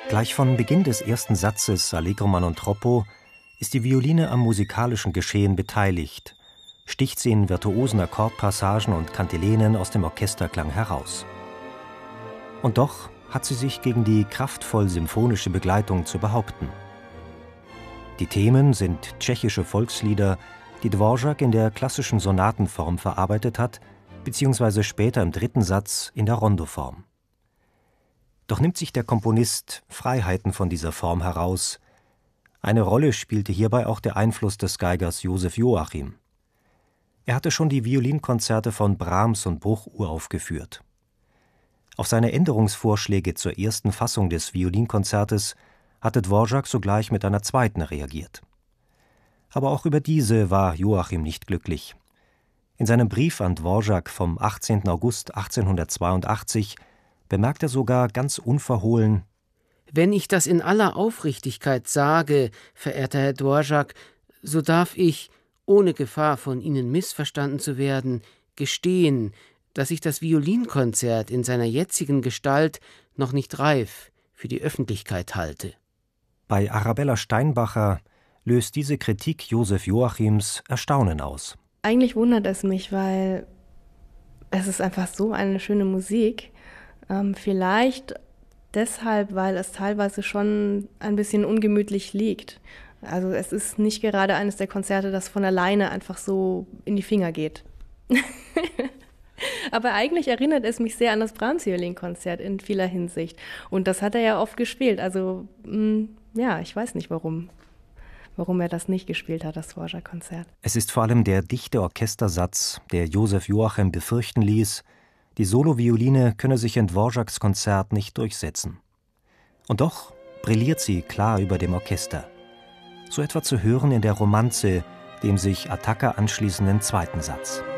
Gleich von Beginn des ersten Satzes Allegro ma non troppo ist die Violine am musikalischen Geschehen beteiligt, sticht sie in virtuosen Akkordpassagen und Kantilenen aus dem Orchesterklang heraus. Und doch hat sie sich gegen die kraftvoll symphonische Begleitung zu behaupten. Die Themen sind tschechische Volkslieder, die Dvořák in der klassischen Sonatenform verarbeitet hat, beziehungsweise später im dritten Satz in der Rondoform. Doch nimmt sich der Komponist Freiheiten von dieser Form heraus. Eine Rolle spielte hierbei auch der Einfluss des Geigers Josef Joachim. Er hatte schon die Violinkonzerte von Brahms und Bruch uraufgeführt. Auf seine Änderungsvorschläge zur ersten Fassung des Violinkonzertes hatte Dvořák sogleich mit einer zweiten reagiert. Aber auch über diese war Joachim nicht glücklich. In seinem Brief an Dvořák vom 18. August 1882 bemerkt er sogar ganz unverhohlen: Wenn ich das in aller Aufrichtigkeit sage, verehrter Herr Dvořák, so darf ich, ohne Gefahr von Ihnen missverstanden zu werden, gestehen, dass ich das Violinkonzert in seiner jetzigen Gestalt noch nicht reif für die Öffentlichkeit halte. Bei Arabella Steinbacher löst diese Kritik Josef Joachims Erstaunen aus. Eigentlich wundert es mich, weil es ist einfach so eine schöne Musik. Vielleicht deshalb, weil es teilweise schon ein bisschen ungemütlich liegt. Also es ist nicht gerade eines der Konzerte, das von alleine einfach so in die Finger geht. Aber eigentlich erinnert es mich sehr an das Brahms-Violinkonzert in vieler Hinsicht. Und das hat er ja oft gespielt. Also ja, ich weiß nicht, warum er das nicht gespielt hat, das Dvořák-Konzert. Es ist vor allem der dichte Orchestersatz, der Josef Joachim befürchten ließ, die Solovioline könne sich in Dvořáks Konzert nicht durchsetzen. Und doch brilliert sie klar über dem Orchester. So etwa zu hören in der Romanze, dem sich Attacca anschließenden zweiten Satz.